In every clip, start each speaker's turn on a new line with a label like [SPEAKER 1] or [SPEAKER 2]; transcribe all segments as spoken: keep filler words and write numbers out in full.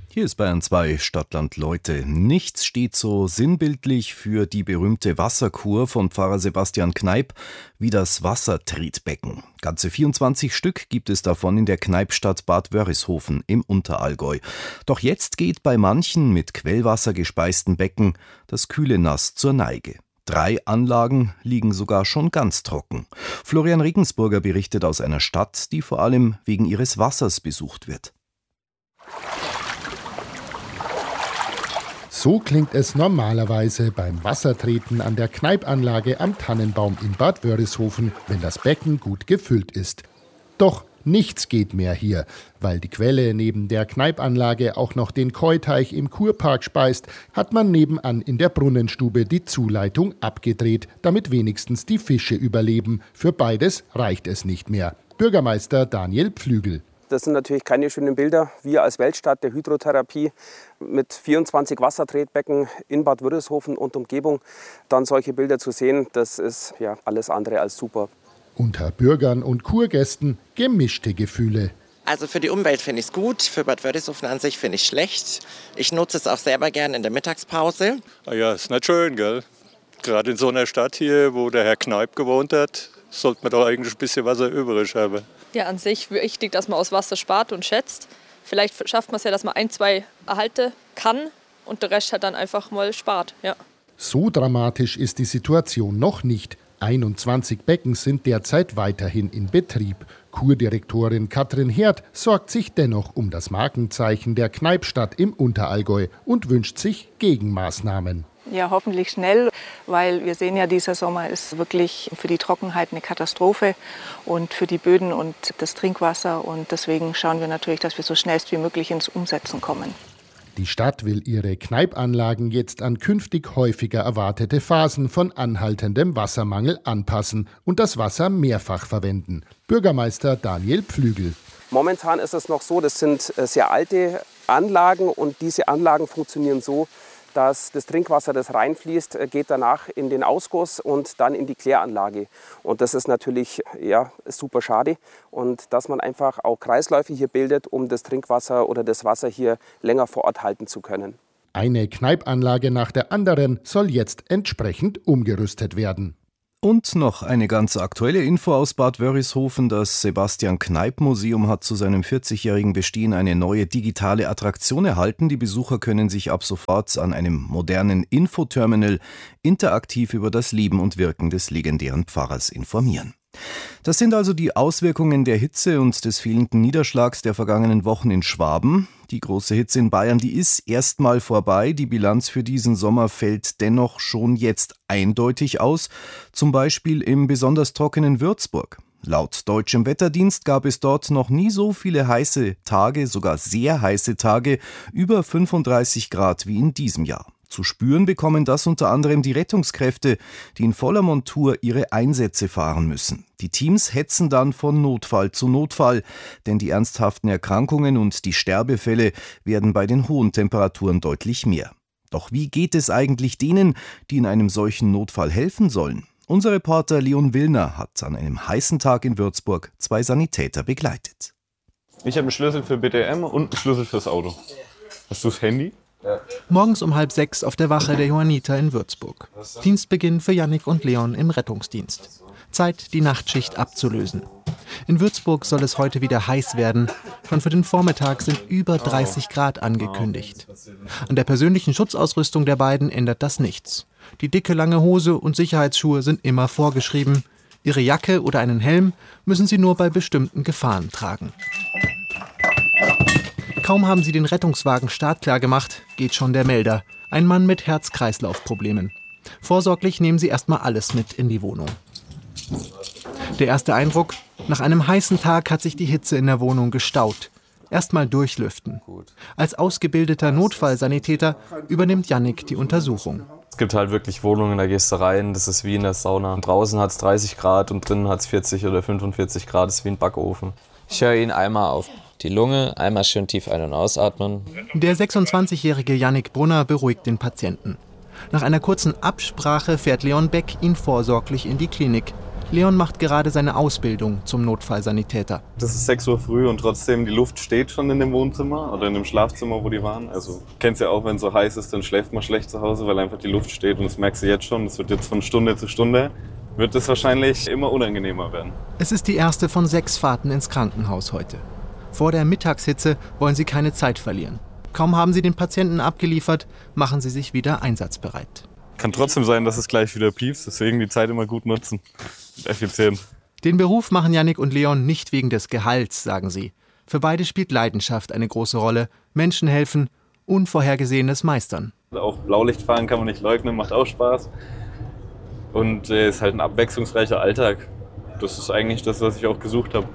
[SPEAKER 1] Hier ist Bayern zwei, Stadtland Leute. Nichts steht so sinnbildlich für die berühmte Wasserkur von Pfarrer Sebastian Kneipp wie das Wassertretbecken. Ganze vierundzwanzig Stück gibt es davon in der Kneippstadt Bad Wörishofen im Unterallgäu. Doch jetzt geht bei manchen mit Quellwasser gespeisten Becken das kühle Nass zur Neige. Drei Anlagen liegen sogar schon ganz trocken. Florian Regensburger berichtet aus einer Stadt, die vor allem wegen ihres Wassers besucht wird.
[SPEAKER 2] So klingt es normalerweise beim Wassertreten an der Kneippanlage am Tannenbaum in Bad Wörishofen, wenn das Becken gut gefüllt ist. Doch nichts geht mehr hier, weil die Quelle neben der Kneippanlage auch noch den Keuteich im Kurpark speist, hat man nebenan in der Brunnenstube die Zuleitung abgedreht, damit wenigstens die Fische überleben. Für beides reicht es nicht mehr. Bürgermeister Daniel Pflügel.
[SPEAKER 3] Das sind natürlich keine schönen Bilder. Wir als Weltstadt der Hydrotherapie mit vierundzwanzig Wassertretbecken in Bad Wörishofen und Umgebung, dann solche Bilder zu sehen, das ist ja alles andere als super.
[SPEAKER 2] Unter Bürgern und Kurgästen gemischte Gefühle.
[SPEAKER 4] Also für die Umwelt finde ich es gut, für Bad Wörishofen an sich finde ich es schlecht. Ich nutze es auch selber gerne in der Mittagspause.
[SPEAKER 5] Ah ja, ist nicht schön, gell? Gerade in so einer Stadt hier, wo der Herr Kneipp gewohnt hat, sollte man doch eigentlich ein bisschen Wasser übrig haben.
[SPEAKER 6] Ja, an sich wichtig, dass man aus Wasser spart und schätzt. Vielleicht schafft man es ja, dass man ein, zwei erhalten kann und der Rest halt dann einfach mal spart. Ja.
[SPEAKER 2] So dramatisch ist die Situation noch nicht. einundzwanzig Becken sind derzeit weiterhin in Betrieb. Kurdirektorin Katrin Herd sorgt sich dennoch um das Markenzeichen der Kneippstadt im Unterallgäu und wünscht sich Gegenmaßnahmen.
[SPEAKER 7] Ja, hoffentlich schnell, weil wir sehen ja, dieser Sommer ist wirklich für die Trockenheit eine Katastrophe und für die Böden und das Trinkwasser. Und deswegen schauen wir natürlich, dass wir so schnellst wie möglich ins Umsetzen kommen.
[SPEAKER 2] Die Stadt will ihre Kneippanlagen jetzt an künftig häufiger erwartete Phasen von anhaltendem Wassermangel anpassen und das Wasser mehrfach verwenden. Bürgermeister Daniel Pflügel.
[SPEAKER 3] Momentan ist es noch so, das sind sehr alte Anlagen und diese Anlagen funktionieren so, dass das Trinkwasser, das reinfließt, geht danach in den Ausguss und dann in die Kläranlage. Und das ist natürlich ja, super schade. Und dass man einfach auch Kreisläufe hier bildet, um das Trinkwasser oder das Wasser hier länger vor Ort halten zu können.
[SPEAKER 2] Eine Kneippanlage nach der anderen soll jetzt entsprechend umgerüstet werden.
[SPEAKER 1] Und noch eine ganz aktuelle Info aus Bad Wörishofen. Das Sebastian Kneipp Museum hat zu seinem vierzigjährigen Bestehen eine neue digitale Attraktion erhalten. Die Besucher können sich ab sofort an einem modernen Infoterminal interaktiv über das Leben und Wirken des legendären Pfarrers informieren. Das sind also die Auswirkungen der Hitze und des fehlenden Niederschlags der vergangenen Wochen in Schwaben. Die große Hitze in Bayern, die ist erstmal vorbei. Die Bilanz für diesen Sommer fällt dennoch schon jetzt eindeutig aus. Zum Beispiel im besonders trockenen Würzburg. Laut deutschem Wetterdienst gab es dort noch nie so viele heiße Tage, sogar sehr heiße Tage, über fünfunddreißig Grad wie in diesem Jahr. Zu spüren bekommen das unter anderem die Rettungskräfte, die in voller Montur ihre Einsätze fahren müssen. Die Teams hetzen dann von Notfall zu Notfall, denn die ernsthaften Erkrankungen und die Sterbefälle werden bei den hohen Temperaturen deutlich mehr. Doch wie geht es eigentlich denen, die in einem solchen Notfall helfen sollen? Unser Reporter Leon Willner hat an einem heißen Tag in Würzburg zwei Sanitäter begleitet.
[SPEAKER 8] Ich habe einen Schlüssel für B D M und einen Schlüssel fürs Auto. Hast du das Handy?
[SPEAKER 9] Ja. Morgens um halb sechs auf der Wache der Johanniter in Würzburg. Dienstbeginn für Jannik und Leon im Rettungsdienst. Zeit, die Nachtschicht abzulösen. In Würzburg soll es heute wieder heiß werden. Schon für den Vormittag sind über dreißig Grad angekündigt. An der persönlichen Schutzausrüstung der beiden ändert das nichts. Die dicke lange Hose und Sicherheitsschuhe sind immer vorgeschrieben. Ihre Jacke oder einen Helm müssen sie nur bei bestimmten Gefahren tragen. Kaum haben sie den Rettungswagen startklar gemacht, geht schon der Melder. Ein Mann mit Herz-Kreislauf-Problemen. Vorsorglich nehmen sie erstmal alles mit in die Wohnung. Der erste Eindruck: Nach einem heißen Tag hat sich die Hitze in der Wohnung gestaut. Erstmal durchlüften. Als ausgebildeter Notfallsanitäter übernimmt Jannik die Untersuchung.
[SPEAKER 8] Es gibt halt wirklich Wohnungen, da gehst du rein, das ist wie in der Sauna. Und draußen hat es dreißig Grad und drinnen hat es vierzig oder fünfundvierzig Grad, das ist wie ein Backofen.
[SPEAKER 10] Ich höre ihn einmal auf die Lunge, einmal schön tief ein- und ausatmen.
[SPEAKER 9] Der sechsundzwanzigjährige Jannik Brunner beruhigt den Patienten. Nach einer kurzen Absprache fährt Leon Beck ihn vorsorglich in die Klinik. Leon macht gerade seine Ausbildung zum Notfallsanitäter.
[SPEAKER 8] Das ist sechs Uhr früh und trotzdem, die Luft steht schon in dem Wohnzimmer oder in dem Schlafzimmer, wo die waren. Also kennst ja auch, wenn es so heiß ist, dann schläft man schlecht zu Hause, weil einfach die Luft steht. Und das merkst du jetzt schon, das wird jetzt von Stunde zu Stunde, wird es wahrscheinlich immer unangenehmer werden.
[SPEAKER 9] Es ist die erste von sechs Fahrten ins Krankenhaus heute. Vor der Mittagshitze wollen sie keine Zeit verlieren. Kaum haben sie den Patienten abgeliefert, machen sie sich wieder einsatzbereit.
[SPEAKER 8] Kann trotzdem sein, dass es gleich wieder piepst, deswegen die Zeit immer gut nutzen. Effizient.
[SPEAKER 9] Den Beruf machen Jannik und Leon nicht wegen des Gehalts, sagen sie. Für beide spielt Leidenschaft eine große Rolle. Menschen helfen, Unvorhergesehenes meistern.
[SPEAKER 8] Auch Blaulicht fahren kann man nicht leugnen, macht auch Spaß. Und es äh, ist halt ein abwechslungsreicher Alltag. Das ist eigentlich das, was ich auch gesucht habe.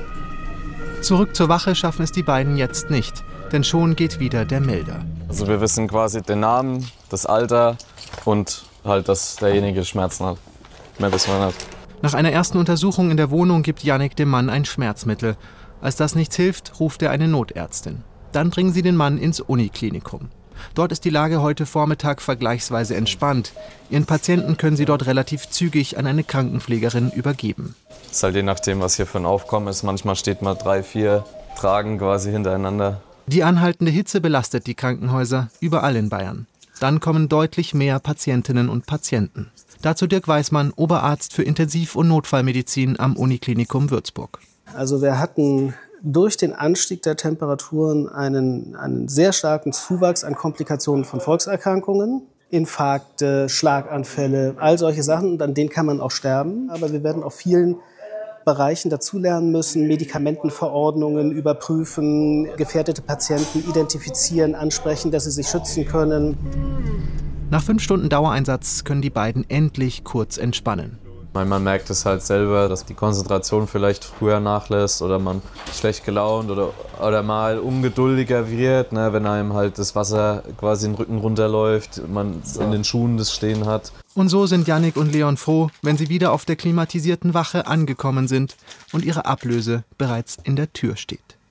[SPEAKER 9] Zurück zur Wache schaffen es die beiden jetzt nicht, denn schon geht wieder der Melder.
[SPEAKER 8] Also wir wissen quasi den Namen, das Alter und halt, dass derjenige Schmerzen hat. Mehr wissen wir nicht.
[SPEAKER 9] Nach einer ersten Untersuchung in der Wohnung gibt Jannik dem Mann ein Schmerzmittel. Als das nichts hilft, ruft er eine Notärztin. Dann bringen sie den Mann ins Uniklinikum. Dort ist die Lage heute Vormittag vergleichsweise entspannt. Ihren Patienten können sie dort relativ zügig an eine Krankenpflegerin übergeben.
[SPEAKER 8] Das ist halt je nachdem, was hier für ein Aufkommen ist. Manchmal steht mal drei, vier Tragen quasi hintereinander.
[SPEAKER 9] Die anhaltende Hitze belastet die Krankenhäuser überall in Bayern. Dann kommen deutlich mehr Patientinnen und Patienten. Dazu Dirk Weismann, Oberarzt für Intensiv- und Notfallmedizin am Uniklinikum Würzburg.
[SPEAKER 11] Also wir hatten durch den Anstieg der Temperaturen einen, einen sehr starken Zuwachs an Komplikationen von Volkserkrankungen. Infarkte, Schlaganfälle, all solche Sachen. Und an denen kann man auch sterben. Aber wir werden auf vielen Bereichen dazulernen müssen, Medikamentenverordnungen überprüfen, gefährdete Patienten identifizieren, ansprechen, dass sie sich schützen können.
[SPEAKER 9] Nach fünf Stunden Dauereinsatz können die beiden endlich kurz entspannen.
[SPEAKER 8] Man merkt es halt selber, dass die Konzentration vielleicht früher nachlässt oder man schlecht gelaunt oder, oder mal ungeduldiger wird, ne, wenn einem halt das Wasser quasi den Rücken runterläuft, man in den Schuhen das stehen hat.
[SPEAKER 9] Und so sind Jannik und Leon froh, wenn sie wieder auf der klimatisierten Wache angekommen sind und ihre Ablöse bereits in der Tür steht.